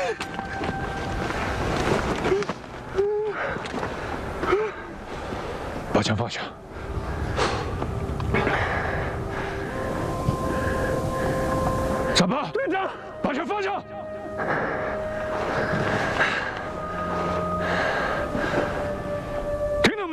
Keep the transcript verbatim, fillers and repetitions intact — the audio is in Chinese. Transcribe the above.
把枪放下。展鹏， 队长， 把枪放下。